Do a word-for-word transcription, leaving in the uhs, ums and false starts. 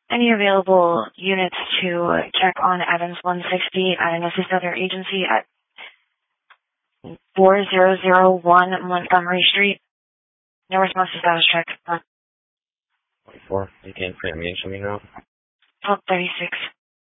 Any available units to check on Adams one sixty at an assist other agency at four zero zero one Montgomery Street? No response to status check. twenty-four. You can't frame me, show me now. twelve thirty-six.